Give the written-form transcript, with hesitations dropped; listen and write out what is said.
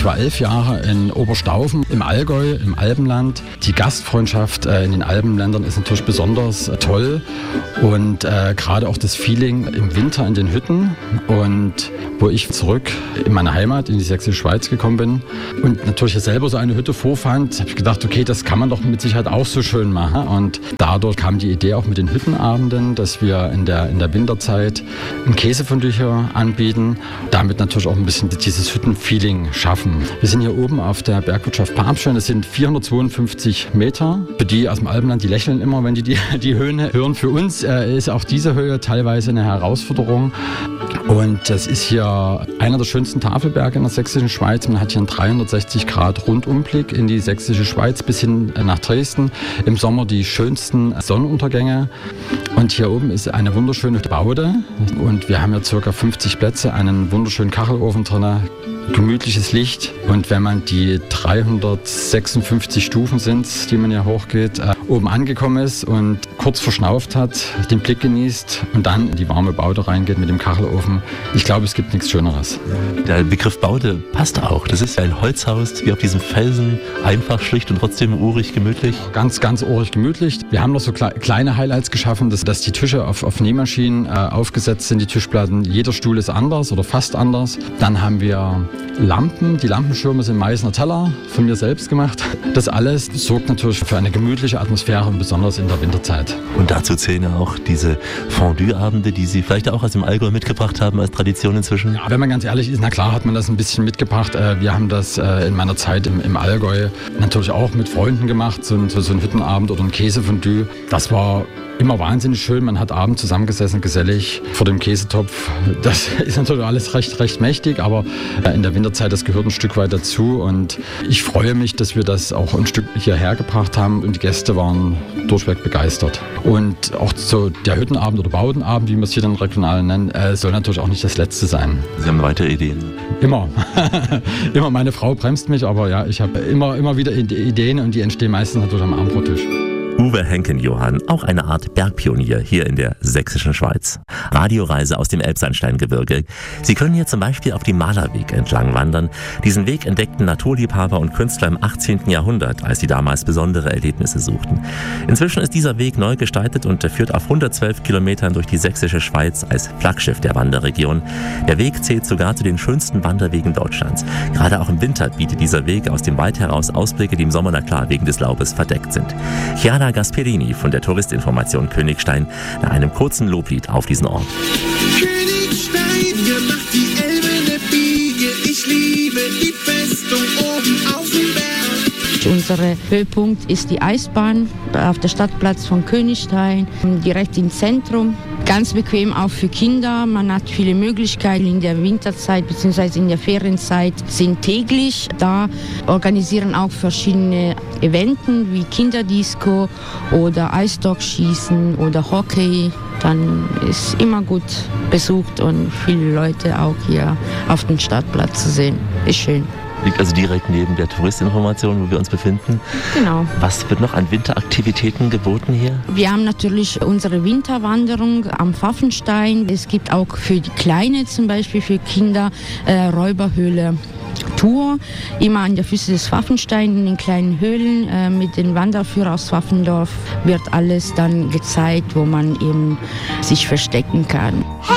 Ich war 11 Jahre in Oberstaufen im Allgäu, im Alpenland. Die Gastfreundschaft in den Alpenländern ist natürlich besonders toll und gerade auch das Feeling im Winter in den Hütten und wo ich zurück in meine Heimat, in die Sächsische Schweiz gekommen bin und natürlich selber so eine Hütte vorfand, habe ich gedacht, okay, das kann man doch mit Sicherheit auch so schön machen und dadurch kam die Idee auch mit den Hüttenabenden, dass wir in der Winterzeit ein Käsefondue hier anbieten, damit natürlich auch ein bisschen dieses Hüttenfeeling schaffen. Wir sind hier oben auf der Bergwirtschaft Papstein, das sind 452 Meter. Für die aus dem Alpenland, die lächeln immer, wenn die Höhen hören. Für uns ist auch diese Höhe teilweise eine Herausforderung. Und das ist hier einer der schönsten Tafelberge in der Sächsischen Schweiz. Man hat hier einen 360 Grad Rundumblick in die Sächsische Schweiz bis hin nach Dresden. Im Sommer die schönsten Sonnenuntergänge. Und hier oben ist eine wunderschöne Baude. Und wir haben hier ca. 50 Plätze, einen wunderschönen Kachelofen drin, gemütliches Licht. Und wenn man die 356 Stufen sind, die man hier hochgeht, oben angekommen ist und kurz verschnauft hat, den Blick genießt und dann in die warme Baude reingeht mit dem Kachelofen. Ich glaube, es gibt nichts Schöneres. Der Begriff Baude passt auch. Das ist ja ein Holzhaus, wie auf diesem Felsen, einfach, schlicht und trotzdem urig, gemütlich. Ganz, ganz urig, gemütlich. Wir haben noch so kleine Highlights geschaffen, dass die Tische auf Nähmaschinen aufgesetzt sind, die Tischplatten. Jeder Stuhl ist anders oder fast anders. Dann haben wir Lampen. Die Lampenschirme sind Meißner Teller, von mir selbst gemacht. Das alles sorgt natürlich für eine gemütliche Atmosphäre und besonders in der Winterzeit. Und dazu zählen ja auch diese Fondue-Abende, die Sie vielleicht auch aus dem Allgäu mitgebracht haben als Tradition inzwischen. Ja, wenn man ganz ehrlich ist, na klar hat man das ein bisschen mitgebracht. Wir haben das in meiner Zeit im Allgäu natürlich auch mit Freunden gemacht, so ein Hüttenabend oder ein Käsefondue. Das war immer wahnsinnig schön. Man hat abends zusammengesessen, gesellig vor dem Käsetopf. Das ist natürlich alles recht mächtig, aber in der Winterzeit, das gehört ein Stück weit dazu. Und ich freue mich, dass wir das auch ein Stück hierher gebracht haben und die Gäste waren durchweg begeistert. Und auch so der Hüttenabend oder Baudenabend, wie wir es hier dann regional nennen, soll natürlich auch nicht das letzte sein. Sie haben weitere Ideen? Immer. Immer. Meine Frau bremst mich, aber ja, ich habe immer wieder Ideen und die entstehen meistens natürlich am Abendbrottisch. Uwe Henken-Johann, auch eine Art Bergpionier hier in der Sächsischen Schweiz. Radioreise aus dem Elbsandsteingebirge. Sie können hier zum Beispiel auf dem Malerweg entlang wandern. Diesen Weg entdeckten Naturliebhaber und Künstler im 18. Jahrhundert, als sie damals besondere Erlebnisse suchten. Inzwischen ist dieser Weg neu gestaltet und führt auf 112 Kilometern durch die Sächsische Schweiz als Flaggschiff der Wanderregion. Der Weg zählt sogar zu den schönsten Wanderwegen Deutschlands. Gerade auch im Winter bietet dieser Weg aus dem Wald heraus Ausblicke, die im Sommer, na klar, wegen des Laubes verdeckt sind. Chiara Gasperini von der Touristinformation Königstein nach einem kurzen Loblied auf diesen Ort. Königstein, hier macht die Elbe eine Biege. Ich liebe die Festung oben auf dem Berg. Unser Höhepunkt ist die Eisbahn auf der Stadtplatz von Königstein, direkt im Zentrum. Ganz bequem auch für Kinder. Man hat viele Möglichkeiten in der Winterzeit bzw. in der Ferienzeit sind täglich da. Organisieren auch verschiedene Events wie Kinderdisco oder Eisstockschießen oder Hockey. Dann ist immer gut besucht und viele Leute auch hier auf dem Stadtplatz zu sehen. Ist schön. Liegt also direkt neben der Touristinformation, wo wir uns befinden. Genau. Was wird noch an Winteraktivitäten geboten hier? Wir haben natürlich unsere Winterwanderung am Pfaffenstein. Es gibt auch für die Kleine, zum Beispiel für Kinder, Räuberhöhle. Tour, immer an der Füße des Pfaffensteins in den kleinen Höhlen mit den Wanderführern aus Pfaffendorf wird alles dann gezeigt, wo man eben sich verstecken kann.